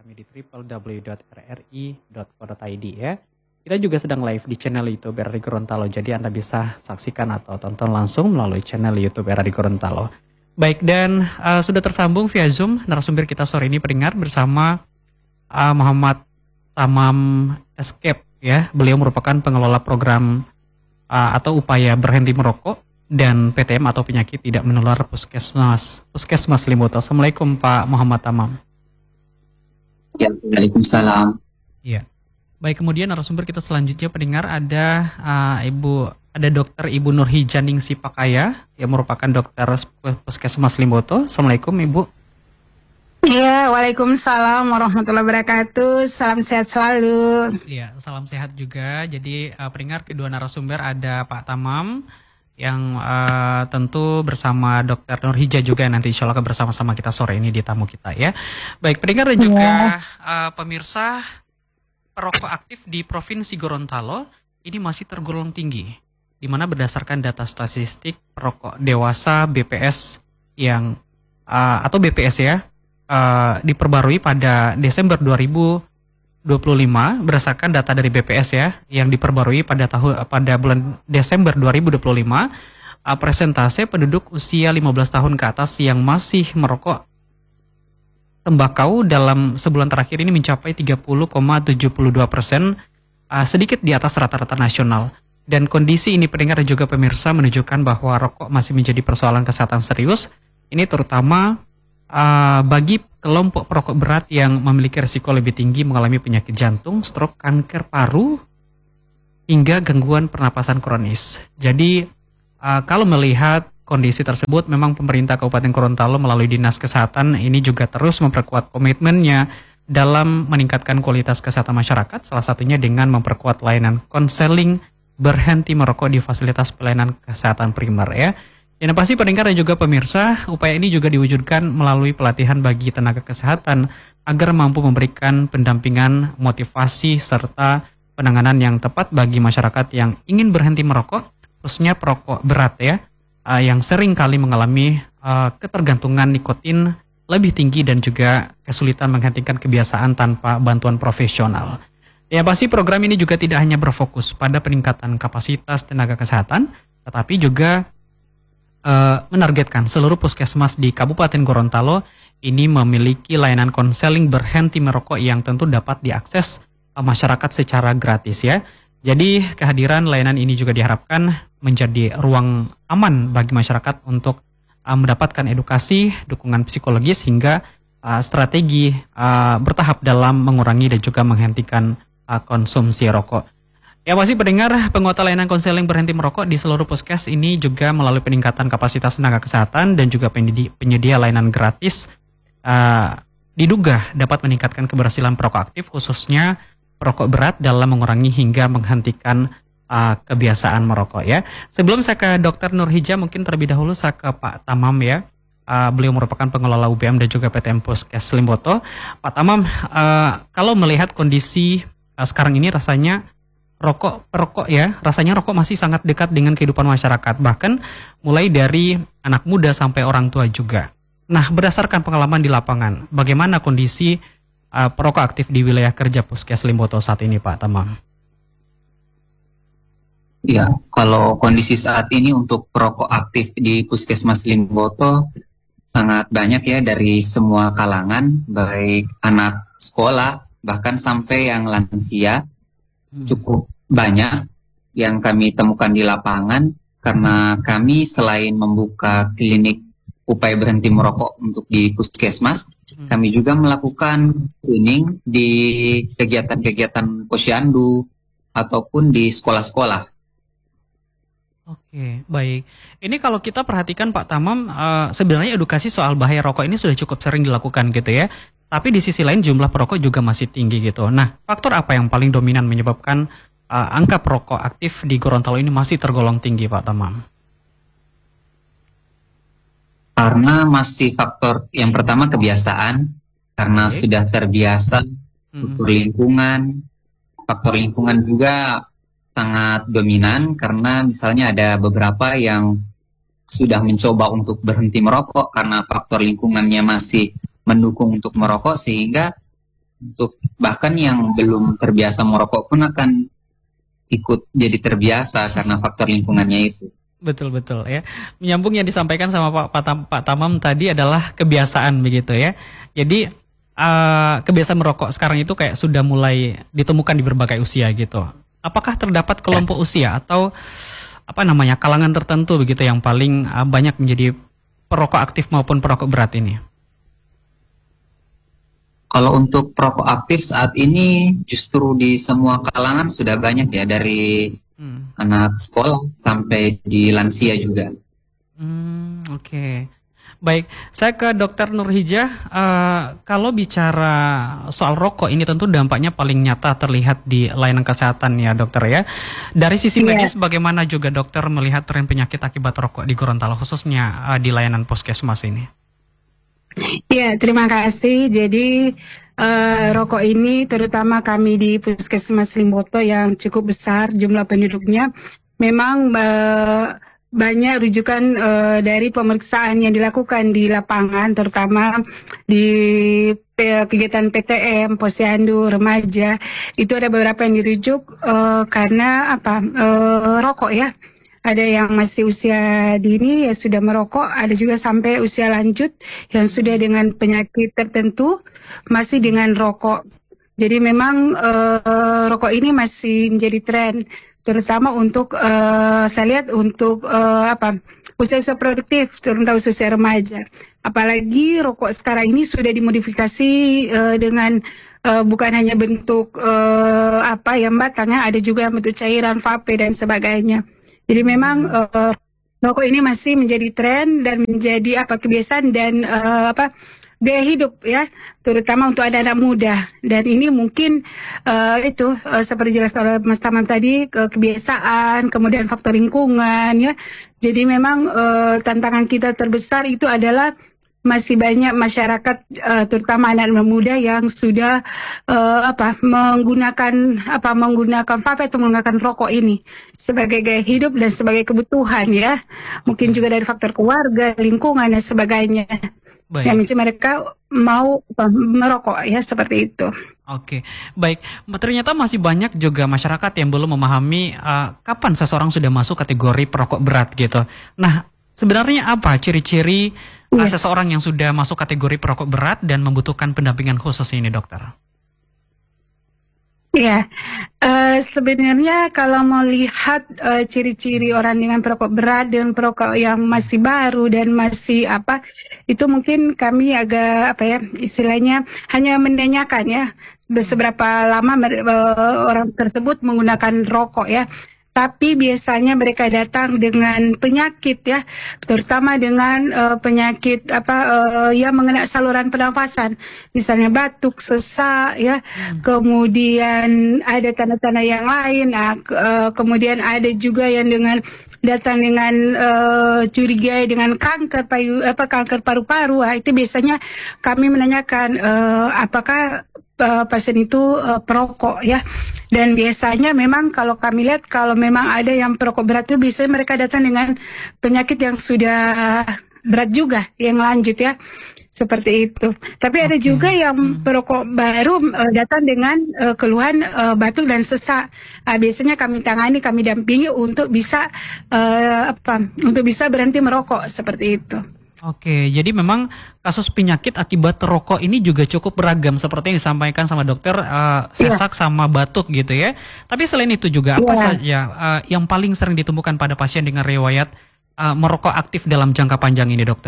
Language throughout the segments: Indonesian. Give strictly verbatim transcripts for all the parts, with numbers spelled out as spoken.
kami di w w w dot r r i dot co dot i d ya. Kita juga sedang live di channel YouTube R R I Gorontalo, jadi Anda bisa saksikan atau tonton langsung melalui channel YouTube R R I Gorontalo. Baik, dan uh, sudah tersambung via Zoom narasumber kita sore ini pendengar bersama uh, Muhammad Tamam Escape ya. Beliau merupakan pengelola program uh, atau upaya berhenti merokok dan P T M atau penyakit tidak menular Puskesmas Puskesmas Limboto. Assalamualaikum Pak Muhammad Tamam. Ya, waalaikumsalam. Iya. Baik, kemudian narasumber kita selanjutnya pendengar ada uh, Ibu ada Dokter Ibu Nurhija Ningsi Pakaya yang merupakan dokter Puskesmas Limboto. Assalamualaikum Ibu. Iya, waalaikumsalam warahmatullahi wabarakatuh. Salam sehat selalu. Iya, salam sehat juga. Jadi uh, pendengar kedua narasumber ada Pak Tamam yang uh, tentu bersama Dokter Nurhija juga nanti insya Allah bersama-sama kita sore ini di tamu kita ya. Baik pendengar dan juga uh, pemirsa, perokok aktif di Provinsi Gorontalo ini masih tergolong tinggi, di mana berdasarkan data statistik perokok dewasa B P S yang uh, atau B P S ya uh, diperbarui pada Desember dua ribu dua puluh lima berdasarkan data dari B P S ya yang diperbarui pada tahun pada bulan Desember dua ribu dua puluh lima, uh, persentase penduduk usia lima belas tahun ke atas yang masih merokok tembakau dalam sebulan terakhir ini mencapai tiga puluh koma tujuh dua persen, uh, sedikit di atas rata-rata nasional. Dan kondisi ini pendengar dan juga pemirsa menunjukkan bahwa rokok masih menjadi persoalan kesehatan serius. Ini terutama uh, bagi kelompok perokok berat yang memiliki risiko lebih tinggi mengalami penyakit jantung, stroke, kanker paru, hingga gangguan pernapasan kronis. Jadi uh, kalau melihat kondisi tersebut, memang pemerintah Kabupaten Gorontalo melalui Dinas Kesehatan ini juga terus memperkuat komitmennya dalam meningkatkan kualitas kesehatan masyarakat, salah satunya dengan memperkuat layanan konseling berhenti merokok di fasilitas pelayanan kesehatan primer ya. Dan pasti pendengar dan juga pemirsa, upaya ini juga diwujudkan melalui pelatihan bagi tenaga kesehatan agar mampu memberikan pendampingan, motivasi, serta penanganan yang tepat bagi masyarakat yang ingin berhenti merokok, khususnya perokok berat ya, uh, yang sering kali mengalami uh, ketergantungan nikotin lebih tinggi dan juga kesulitan menghentikan kebiasaan tanpa bantuan profesional. Ya pasti program ini juga tidak hanya berfokus pada peningkatan kapasitas tenaga kesehatan, tetapi juga uh, menargetkan seluruh puskesmas di Kabupaten Gorontalo ini memiliki layanan konseling berhenti merokok yang tentu dapat diakses uh, masyarakat secara gratis ya. Jadi kehadiran layanan ini juga diharapkan menjadi ruang aman bagi masyarakat untuk uh, mendapatkan edukasi, dukungan psikologis hingga uh, strategi uh, bertahap dalam mengurangi dan juga menghentikan uh, konsumsi rokok. Ya pasti pendengar, penguatan layanan konseling berhenti merokok di seluruh puskes ini juga melalui peningkatan kapasitas tenaga kesehatan dan juga penyedia, penyedia layanan gratis uh, diduga dapat meningkatkan keberhasilan perokok aktif khususnya perokok berat dalam mengurangi hingga menghentikan uh, kebiasaan merokok ya. Sebelum saya ke Dokter Nurhija, mungkin terlebih dahulu saya ke Pak Tamam ya. Uh, beliau merupakan pengelola U B M dan juga P T M Puskes Limboto. Pak Tamam, uh, kalau melihat kondisi uh, sekarang ini rasanya rokok perokok ya, rasanya rokok masih sangat dekat dengan kehidupan masyarakat, bahkan mulai dari anak muda sampai orang tua juga. Nah, berdasarkan pengalaman di lapangan, bagaimana kondisi Uh, perokok aktif di wilayah kerja Puskes Limboto saat ini Pak Tamam? Ya, kalau kondisi saat ini untuk perokok aktif di Puskesmas Limboto sangat banyak ya, dari semua kalangan, baik anak sekolah bahkan sampai yang lansia. hmm. Cukup banyak yang kami temukan di lapangan, karena kami selain membuka klinik upaya berhenti merokok untuk di puskesmas, hmm. kami juga melakukan screening di kegiatan-kegiatan posyandu ataupun di sekolah-sekolah. Oke, baik. Ini kalau kita perhatikan Pak Tamam, uh, sebenarnya edukasi soal bahaya rokok ini sudah cukup sering dilakukan gitu ya. Tapi di sisi lain jumlah perokok juga masih tinggi gitu. Nah, faktor apa yang paling dominan menyebabkan uh, angka perokok aktif di Gorontalo ini masih tergolong tinggi Pak Tamam? Karena masih faktor yang pertama kebiasaan, karena okay. sudah terbiasa, faktor lingkungan, faktor lingkungan juga sangat dominan, karena misalnya ada beberapa yang sudah mencoba untuk berhenti merokok karena faktor lingkungannya masih mendukung untuk merokok, sehingga Untuk bahkan yang belum terbiasa merokok pun akan ikut jadi terbiasa karena faktor lingkungannya itu. Betul betul ya. Menyambung yang disampaikan sama Pak Pak, Tam, Pak Tamam tadi adalah kebiasaan begitu ya. Jadi uh, kebiasaan merokok sekarang itu kayak sudah mulai ditemukan di berbagai usia gitu. Apakah terdapat kelompok usia atau apa namanya kalangan tertentu begitu yang paling uh, banyak menjadi perokok aktif maupun perokok berat ini? Kalau untuk perokok aktif saat ini justru di semua kalangan sudah banyak ya, dari hmm. anak sekolah sampai di lansia juga. Hmm, Oke, okay. Baik. Saya ke Dokter Nurhijah. Uh, kalau bicara soal rokok ini tentu dampaknya paling nyata terlihat di layanan kesehatan ya dokter ya. Dari sisi yeah. medis bagaimana juga dokter melihat tren penyakit akibat rokok di Gorontalo khususnya uh, di layanan puskesmas ini? Ya, terima kasih. Jadi uh, rokok ini terutama kami di Puskesmas Limboto yang cukup besar jumlah penduduknya, memang uh, banyak rujukan uh, dari pemeriksaan yang dilakukan di lapangan, terutama di kegiatan P T M, Posyandu, remaja. Itu ada beberapa yang dirujuk uh, karena apa uh, rokok ya. Ada yang masih usia dini ya sudah merokok, ada juga sampai usia lanjut yang sudah dengan penyakit tertentu masih dengan rokok. Jadi memang uh, rokok ini masih menjadi tren, terutama untuk uh, saya lihat untuk uh, apa usia-usia produktif, terutama usia remaja. Apalagi rokok sekarang ini sudah dimodifikasi uh, dengan uh, bukan hanya bentuk uh, apa yang batangnya, ada juga yang bentuk cairan, vape dan sebagainya. Jadi memang uh, rokok ini masih menjadi tren dan menjadi apa kebiasaan dan uh, apa gaya hidup ya, terutama untuk anak-anak muda. Dan ini mungkin uh, itu uh, seperti jelas oleh Mas Tamam tadi, ke kebiasaan, kemudian faktor lingkungan ya. Jadi memang uh, tantangan kita terbesar itu adalah masih banyak masyarakat uh, terutama anak-anak muda yang sudah uh, apa menggunakan apa menggunakan vape atau menggunakan rokok ini sebagai gaya hidup dan sebagai kebutuhan ya. Mungkin juga dari faktor keluarga, lingkungan dan sebagainya. Baik. Yang mereka mau apa, merokok ya seperti itu. Oke, baik. Ternyata masih banyak juga masyarakat yang belum memahami uh, kapan seseorang sudah masuk kategori perokok berat gitu. Nah, sebenarnya apa ciri-ciri uh, ya. seseorang yang sudah masuk kategori perokok berat dan membutuhkan pendampingan khusus ini, dokter? Ya, uh, sebenarnya kalau mau lihat uh, ciri-ciri orang dengan perokok berat dan perokok yang masih baru dan masih apa, itu mungkin kami agak apa ya istilahnya hanya menanyakan ya seberapa lama uh, orang tersebut menggunakan rokok ya. Tapi biasanya mereka datang dengan penyakit ya, terutama dengan uh, penyakit apa uh, yang mengenai saluran pernafasan, misalnya batuk, sesak ya, hmm. kemudian ada tanda-tanda yang lain, nah, ke, uh, kemudian ada juga yang dengan datang dengan uh, curiga dengan kanker paru apa kanker paru-paru, nah, itu biasanya kami menanyakan uh, apakah Uh, pasien itu uh, perokok ya, dan biasanya memang kalau kami lihat kalau memang ada yang perokok berat itu biasanya mereka datang dengan penyakit yang sudah berat juga yang lanjut ya seperti itu. Tapi ada okay. juga yang hmm. perokok baru uh, datang dengan uh, keluhan uh, batuk dan sesak. Uh, biasanya kami tangani, kami dampingi untuk bisa uh, apa untuk bisa berhenti merokok seperti itu. Oke, jadi memang kasus penyakit akibat rokok ini juga cukup beragam seperti yang disampaikan sama dokter, uh, sesak yeah. sama batuk gitu ya. Tapi selain itu juga apa yeah. saja uh, yang paling sering ditemukan pada pasien dengan riwayat uh, merokok aktif dalam jangka panjang ini, dokter?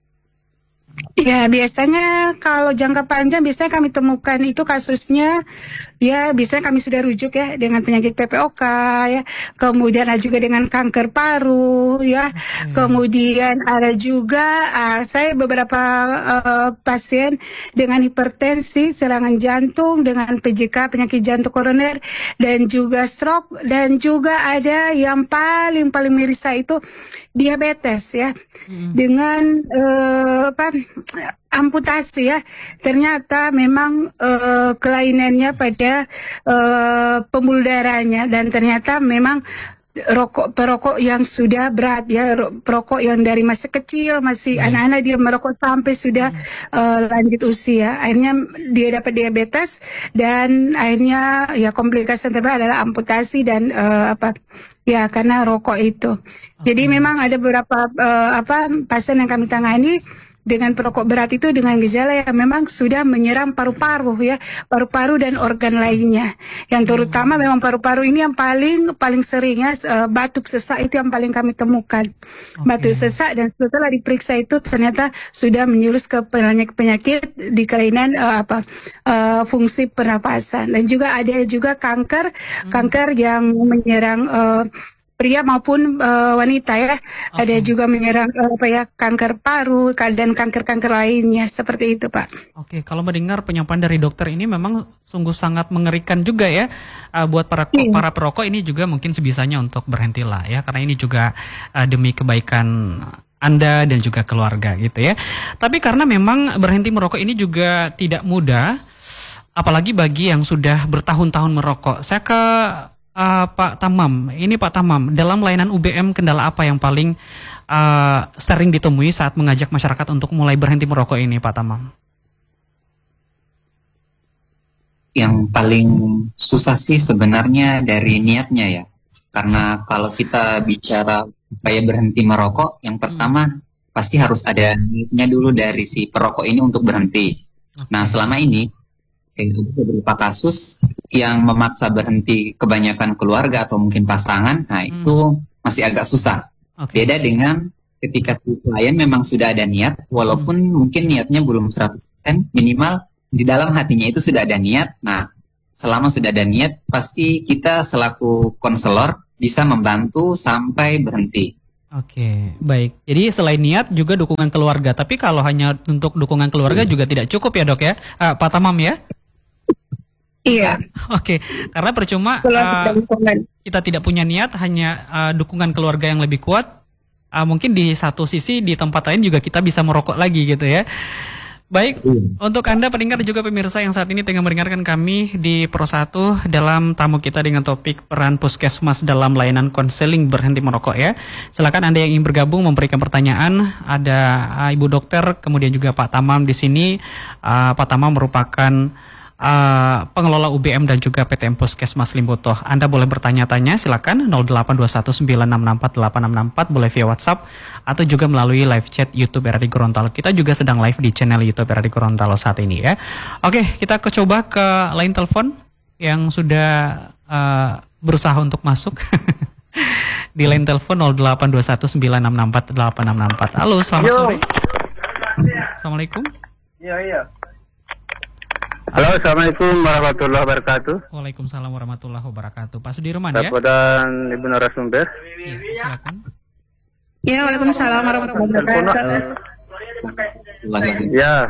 Ya, biasanya kalau jangka panjang biasanya kami temukan itu kasusnya ya biasanya kami sudah rujuk ya dengan penyakit P P O K ya, kemudian ada juga dengan kanker paru ya, hmm. kemudian ada juga uh, saya beberapa uh, pasien dengan hipertensi, serangan jantung, dengan P J K penyakit jantung koroner dan juga stroke, dan juga ada yang paling paling miris itu diabetes ya, hmm. dengan uh, apa amputasi ya. Ternyata memang uh, kelainannya pada uh, pembuluh darahnya, dan ternyata memang rokok perokok yang sudah berat ya, ro- perokok yang dari masih kecil, masih Baik. anak-anak dia merokok sampai sudah eh, lanjut usia. Akhirnya dia dapat diabetes dan akhirnya ya komplikasi yang terberat adalah amputasi dan eh, apa ya karena rokok itu. Jadi Oke. memang ada beberapa eh, apa pasien yang kami tangani dengan perokok berat itu dengan gejala yang memang sudah menyerang paru-paru ya, paru-paru dan organ lainnya. Yang terutama memang paru-paru ini yang paling paling sering ya, eh, batuk sesak itu yang paling kami temukan. Batuk Oke. sesak dan setelah diperiksa itu ternyata sudah menyulus ke penyakit-penyakit di kelainan eh, apa eh, fungsi pernapasan dan juga ada juga kanker, kanker yang menyerang eh, pria maupun eh, wanita ya. Ada Oke. juga menyerang eh, apa ya kanker paru ka- dan kanker-kanker lainnya seperti itu, Pak. Oke, kalau mendengar penyampaian dari dokter ini memang sungguh sangat mengerikan juga ya, uh, buat para Iya. para perokok ini juga mungkin sebisanya untuk berhentilah ya, karena ini juga uh, demi kebaikan Anda dan juga keluarga gitu ya. Tapi karena memang berhenti merokok ini juga tidak mudah, apalagi bagi yang sudah bertahun-tahun merokok. Saya ke uh, Pak Tamam. Ini Pak Tamam, dalam layanan U B M kendala apa yang paling uh, sering ditemui saat mengajak masyarakat untuk mulai berhenti merokok ini, Pak Tamam? Yang paling susah sih sebenarnya dari niatnya ya. Karena kalau kita bicara supaya berhenti merokok, yang pertama pasti harus ada niatnya dulu dari si perokok ini untuk berhenti. Nah, selama ini eh, ada beberapa kasus yang memaksa berhenti kebanyakan keluarga atau mungkin pasangan, nah itu masih agak susah. Oke. Beda dengan ketika si klien memang sudah ada niat, walaupun mungkin niatnya belum seratus persen, minimal di dalam hatinya itu sudah ada niat. Nah, selama sudah ada niat, pasti kita selaku konselor bisa membantu sampai berhenti. Oke, baik. Jadi selain niat juga dukungan keluarga. Tapi kalau hanya untuk dukungan keluarga juga tidak cukup ya, Dok ya? Ah, Pak Tamam ya? Iya. Oke, karena percuma Keluarga ah, dan lingkungan. kita tidak punya niat, hanya ah, dukungan keluarga yang lebih kuat. Ah, mungkin di satu sisi di tempat lain juga kita bisa merokok lagi gitu ya. Baik, untuk Anda pendengar juga pemirsa yang saat ini tengah mendengarkan kami di Pro satu dalam tamu kita dengan topik peran puskesmas dalam layanan konseling berhenti merokok ya. Silakan Anda yang ingin bergabung memberikan pertanyaan. Ada uh, Ibu Dokter, kemudian juga Pak Tamam di sini. Uh, Pak Tamam merupakan uh, pengelola U B M dan juga P T M Puskesmas Limboto. Anda boleh bertanya-tanya, silakan nol delapan dua satu sembilan enam enam empat delapan enam enam empat, boleh via WhatsApp atau juga melalui live chat YouTube R R D Gorontalo. Kita juga sedang live di channel YouTube R R D Gorontalo saat ini ya. Oke, kita ke coba ke line telepon yang sudah uh, berusaha untuk masuk. Di line telepon nol delapan dua satu sembilan enam enam empat delapan enam enam empat. Halo, selamat Yo. sore. Assalamualaikum. Iya, iya. Halo, Assalamualaikum warahmatullahi wabarakatuh. Waalaikumsalam warahmatullahi wabarakatuh. Pak Sudirman ya? Bapak dan Ibu narasumber. Iya, silakan. Ya, Waalaikumsalam warahmatullahi Telepon, wabarakatuh. eh, ya.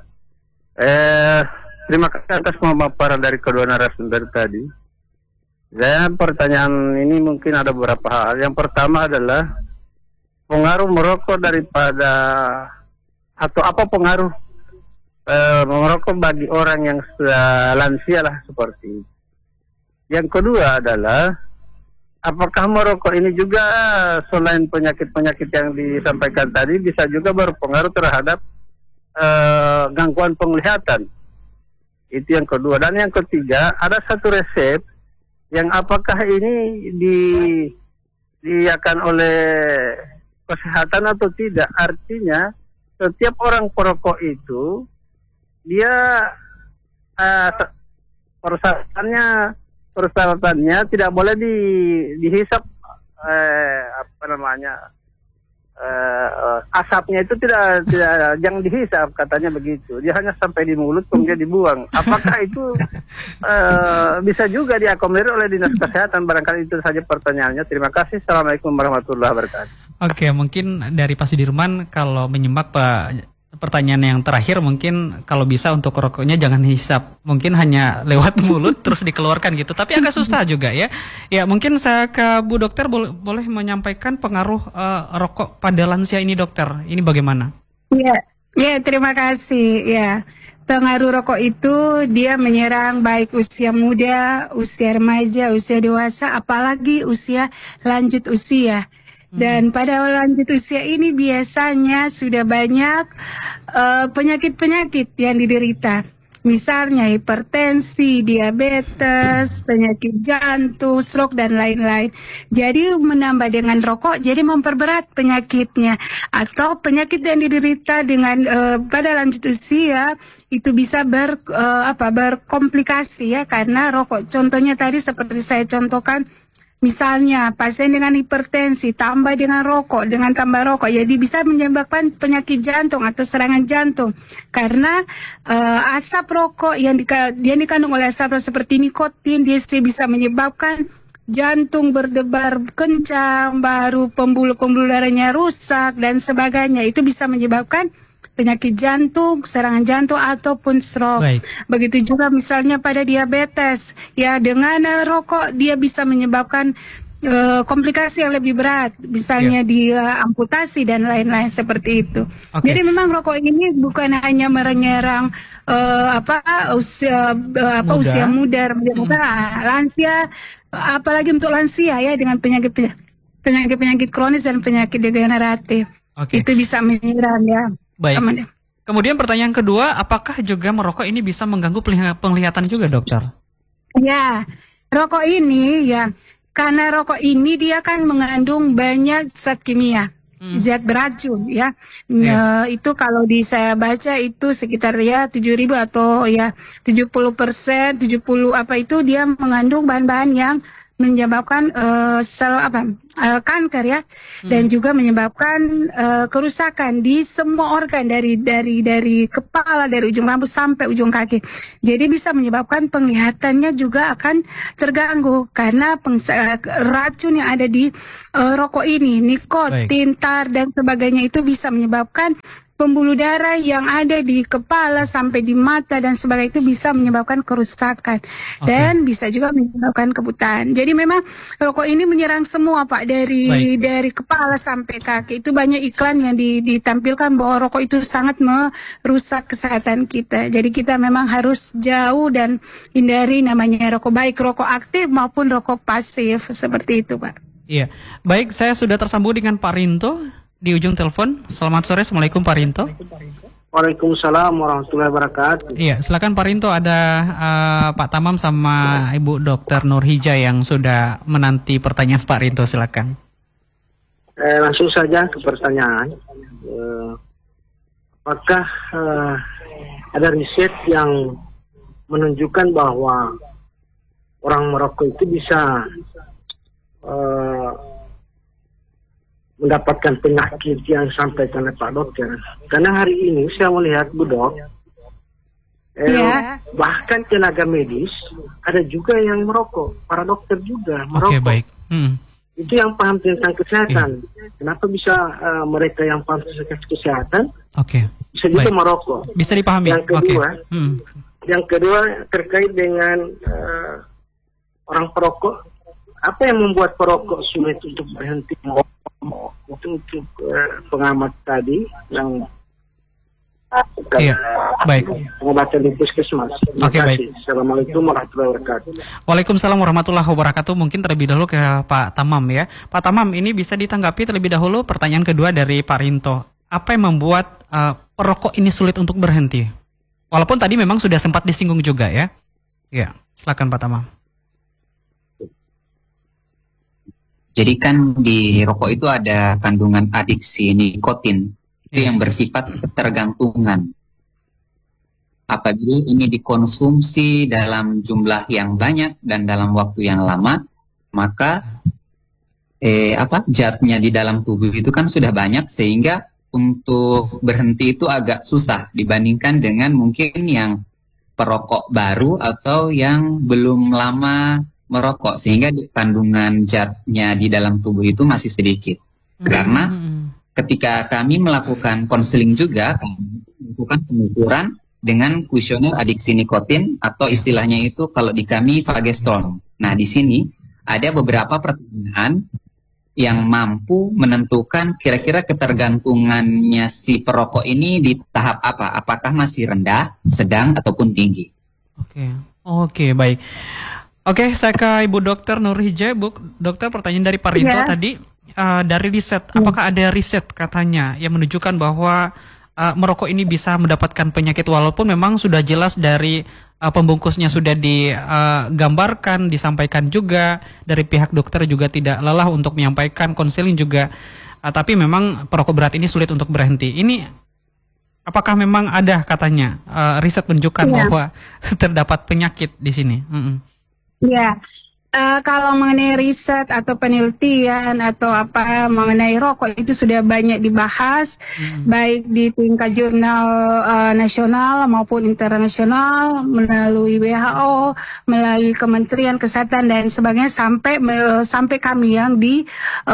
Eh, terima kasih atas pemaparan dari kedua narasumber tadi. Saya pertanyaan ini mungkin ada beberapa hal. Yang pertama adalah pengaruh merokok daripada atau apa pengaruh eh, merokok bagi orang yang sudah lansia lah seperti itu. Yang kedua adalah apakah merokok ini juga selain penyakit-penyakit yang disampaikan tadi bisa juga berpengaruh terhadap eh, gangguan penglihatan? Itu yang kedua. Dan yang ketiga, ada satu resep yang apakah ini di diakan oleh kesehatan atau tidak. Artinya setiap orang perokok itu dia uh, persyaratannya persyaratannya tidak boleh di dihisap eh, apa namanya eh, asapnya itu tidak tidak jangan dihisap katanya begitu. Dia hanya sampai di mulut kemudian dibuang. Apakah itu eh, bisa juga diakomodir oleh dinas kesehatan? Barangkali itu saja pertanyaannya. Terima kasih. Assalamualaikum warahmatullahi wabarakatuh. Oke, mungkin dari Pak Sudirman kalau menyimak Pak pertanyaan yang terakhir, mungkin kalau bisa untuk rokoknya jangan hisap, mungkin hanya lewat mulut terus dikeluarkan gitu. Tapi agak susah juga ya. Ya mungkin saya ke Bu Dokter boleh, boleh menyampaikan pengaruh uh, rokok pada lansia ini Dokter. Ini bagaimana? Ya, ya terima kasih. Ya, pengaruh rokok itu dia menyerang baik usia muda, usia remaja, usia dewasa, apalagi usia lanjut usia. Dan pada lanjut usia ini biasanya sudah banyak uh, penyakit-penyakit yang diderita. Misalnya hipertensi, diabetes, penyakit jantung, stroke, dan lain-lain. Jadi menambah dengan rokok, jadi memperberat penyakitnya. Atau penyakit yang diderita dengan uh, pada lanjut usia, itu bisa ber, uh, apa, berkomplikasi ya, karena rokok. Contohnya tadi seperti saya contohkan, misalnya pasien dengan hipertensi tambah dengan rokok, dengan tambah rokok, jadi bisa menyebabkan penyakit jantung atau serangan jantung karena uh, asap rokok yang, di, yang dikandung oleh asap seperti nikotin, dia bisa menyebabkan jantung berdebar kencang, baru pembuluh-pembuluh darahnya rusak dan sebagainya. Itu bisa menyebabkan penyakit jantung, serangan jantung ataupun stroke. Baik. Begitu juga misalnya pada diabetes, ya dengan uh, rokok dia bisa menyebabkan uh, komplikasi yang lebih berat, misalnya yeah. di uh, amputasi dan lain-lain seperti itu. Okay. Jadi memang rokok ini bukan hanya menyerang uh, apa usia uh, apa muda. usia muda, muda hmm. lansia, apalagi untuk lansia ya dengan penyakit penyakit penyakit kronis dan penyakit degeneratif. Okay. Itu bisa menyerang ya. Baik. Kemudian pertanyaan kedua, apakah juga merokok ini bisa mengganggu penglihatan juga, dokter? Ya, rokok ini ya, karena rokok ini dia kan mengandung banyak zat kimia, hmm. zat beracun ya. Yeah. E, itu kalau di saya baca itu sekitar ya tujuh ribu atau ya tujuh puluh persen, tujuh puluh apa itu dia mengandung bahan-bahan yang menyebabkan uh, sel apa uh, kanker ya, hmm. dan juga menyebabkan uh, kerusakan di semua organ dari dari dari kepala, dari ujung rambut sampai ujung kaki. Jadi bisa menyebabkan penglihatannya juga akan terganggu karena uh, racun yang ada di uh, rokok ini, nikotin, tar dan sebagainya itu bisa menyebabkan pembuluh darah yang ada di kepala sampai di mata dan sebagainya itu bisa menyebabkan kerusakan. Okay. Dan bisa juga menyebabkan kebutaan. Jadi memang rokok ini menyerang semua Pak, dari Baik. dari kepala sampai kaki. Itu banyak iklan yang ditampilkan bahwa rokok itu sangat merusak kesehatan kita. Jadi kita memang harus jauh dan hindari namanya rokok, baik rokok aktif maupun rokok pasif seperti itu Pak. Iya. Baik, saya sudah tersambung dengan Pak Rinto di ujung telepon. Selamat sore, Assalamualaikum Pak Rinto. Waalaikumsalam warahmatullahi wabarakatuh. Iya, silakan Pak Rinto, ada uh, Pak Tamam sama Ibu Dokter Nurhija yang sudah menanti pertanyaan Pak Rinto, silakan. Eh, langsung saja ke pertanyaan. Eh, apakah eh, ada riset yang menunjukkan bahwa orang merokok itu bisa eh, mendapatkan penyakit yang disampaikan oleh Pak Dokter? Karena hari ini saya melihat Bu Dok, eh, yeah. bahkan tenaga medis ada juga yang merokok, para dokter juga merokok. Oke, okay, baik. Hmm. Itu yang paham tentang kesehatan. Yeah. Kenapa bisa uh, mereka yang paham tentang kesehatan, okay. bisa juga baik. merokok? Bisa dipahami. Yang kedua, okay. hmm. yang kedua terkait dengan uh, orang perokok. Apa yang membuat perokok sulit untuk berhenti merokok? Itu untuk uh, pengamat tadi yang iya, baik. Pengobatan di puskesmas. Oke, baik. Assalamualaikum warahmatullahi wabarakatuh. Waalaikumsalam warahmatullahi wabarakatuh. Mungkin terlebih dahulu ke Pak Tamam ya. Pak Tamam, ini bisa ditanggapi terlebih dahulu pertanyaan kedua dari Pak Rinto. Apa yang membuat uh, perokok ini sulit untuk berhenti? Walaupun tadi memang sudah sempat disinggung juga ya. Ya, silakan Pak Tamam. Jadi kan di rokok itu ada kandungan adiksi nikotin, itu yang bersifat ketergantungan. Apabila ini dikonsumsi dalam jumlah yang banyak dan dalam waktu yang lama, maka eh, apa zatnya di dalam tubuh itu kan sudah banyak, sehingga untuk berhenti itu agak susah dibandingkan dengan mungkin yang perokok baru atau yang belum lama merokok, sehingga kandungan zatnya di dalam tubuh itu masih sedikit. Mm-hmm. Karena ketika kami melakukan konseling juga, kami melakukan pengukuran dengan kuesioner adiksi nikotin atau istilahnya itu kalau di kami Fageston. Nah, di sini ada beberapa pertanyaan yang mampu menentukan kira-kira ketergantungannya si perokok ini di tahap apa? Apakah masih rendah, sedang, ataupun tinggi? Oke, oke, baik. Oke, saya ke Ibu Dokter Nurhijah. Bu Dokter, pertanyaan dari Pak Rinto Ya. tadi, uh, dari riset, apakah ada riset katanya yang menunjukkan bahwa uh, merokok ini bisa mendapatkan penyakit, walaupun memang sudah jelas dari uh, pembungkusnya sudah digambarkan, disampaikan juga dari pihak dokter juga tidak lelah untuk menyampaikan, konseling juga, uh, tapi memang perokok berat ini sulit untuk berhenti. Ini apakah memang ada katanya uh, riset menunjukkan Ya. bahwa terdapat penyakit di sini? Mm-mm. Ya, eh, kalau mengenai riset atau penelitian atau apa mengenai rokok itu sudah banyak dibahas, Hmm. baik di tingkat jurnal eh, nasional maupun internasional, melalui W H O, melalui Kementerian Kesehatan dan sebagainya, sampai me- sampai kami yang di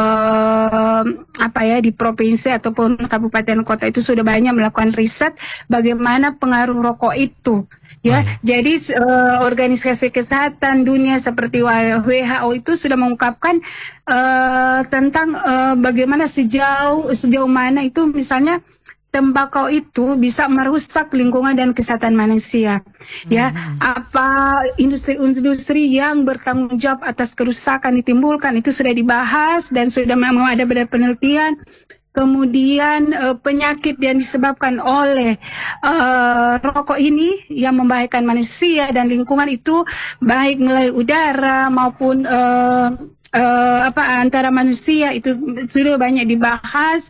eh, apa ya di provinsi ataupun kabupaten kota itu sudah banyak melakukan riset bagaimana pengaruh rokok itu. Ya, Baik. jadi eh, organisasi kesehatan dunia seperti W H O itu sudah mengungkapkan eh, tentang eh, bagaimana sejauh sejauh mana itu misalnya tembakau itu bisa merusak lingkungan dan kesehatan manusia. Ya, apa industri-industri yang bertanggung jawab atas kerusakan ditimbulkan itu sudah dibahas dan sudah memang ada beberapa penelitian. Kemudian eh, penyakit yang disebabkan oleh eh, rokok ini yang membahayakan manusia dan lingkungan itu baik melalui udara maupun eh, eh, apa antara manusia itu sudah banyak dibahas.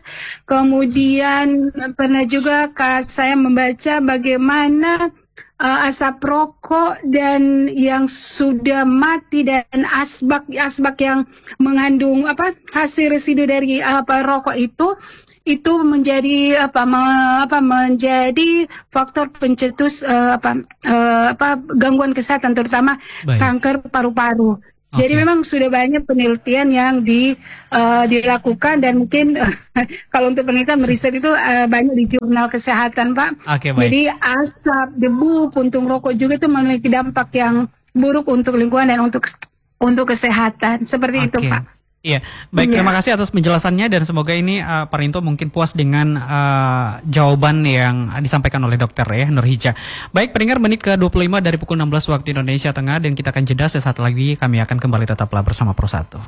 Kemudian pernah juga Kak, saya membaca bagaimana Uh, asap rokok dan yang sudah mati dan asbak asbak yang mengandung apa hasil residu dari apa rokok itu itu menjadi apa me- apa menjadi faktor pencetus uh, apa uh, apa gangguan kesehatan terutama Baik. kanker paru-paru. Jadi Oke. memang sudah banyak penelitian yang di, uh, dilakukan dan mungkin uh, kalau untuk penelitian meriset itu uh, banyak di jurnal kesehatan, Pak. Oke, baik. Jadi asap, debu, puntung rokok juga itu memiliki dampak yang buruk untuk lingkungan dan untuk untuk kesehatan. Seperti itu, Oke. Pak. Iya, baik, Iya. terima kasih atas penjelasannya dan semoga ini uh, Pak Rinto mungkin puas dengan uh, jawaban yang disampaikan oleh dokter ya, Nurhijah. Baik, pendengar, menit ke dua puluh lima dari pukul enam belas waktu Indonesia Tengah dan kita akan jeda sesaat lagi, kami akan kembali tetaplah bersama Pro satu.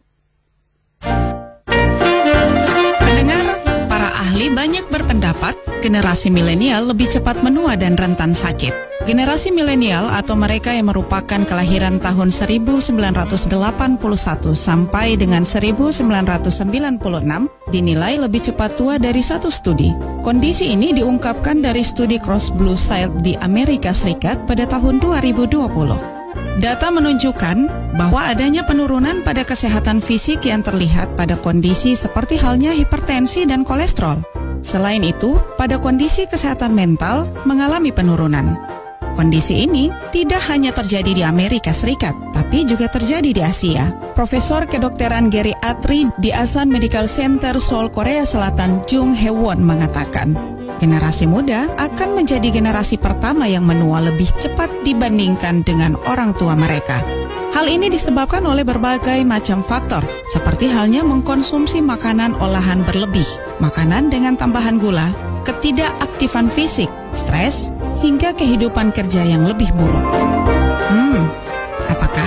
Pendengar, para ahli banyak berpendapat generasi milenial lebih cepat menua dan rentan sakit. Generasi milenial atau mereka yang merupakan kelahiran tahun seribu sembilan ratus delapan puluh satu sampai dengan seribu sembilan ratus sembilan puluh enam dinilai lebih cepat tua dari satu studi. Kondisi ini diungkapkan dari studi Cross Blue Shield di Amerika Serikat pada tahun dua ribu dua puluh. Data menunjukkan bahwa adanya penurunan pada kesehatan fisik yang terlihat pada kondisi seperti halnya hipertensi dan kolesterol. Selain itu, pada kondisi kesehatan mental mengalami penurunan. Kondisi ini tidak hanya terjadi di Amerika Serikat, tapi juga terjadi di Asia. Profesor Kedokteran Geriatri di Asan Medical Center Seoul, Korea Selatan, Jung Hewon mengatakan, generasi muda akan menjadi generasi pertama yang menua lebih cepat dibandingkan dengan orang tua mereka. Hal ini disebabkan oleh berbagai macam faktor, seperti halnya mengkonsumsi makanan olahan berlebih, makanan dengan tambahan gula, ketidakaktifan fisik, stres, hingga kehidupan kerja yang lebih buruk. Hmm, apakah